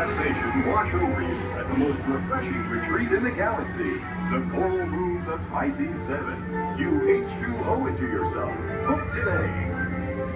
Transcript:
relaxation wash over you at the most refreshing retreat in the galaxy. The coral rooms of Pisces 7. You H2O into yourself. Book today.